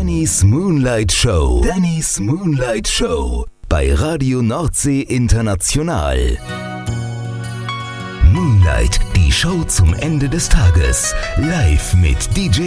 Dannys Moonlight Show. Dannys Moonlight Show bei Radio Nordsee International. Moonlight, die Show zum Ende des Tages. Live mit DJ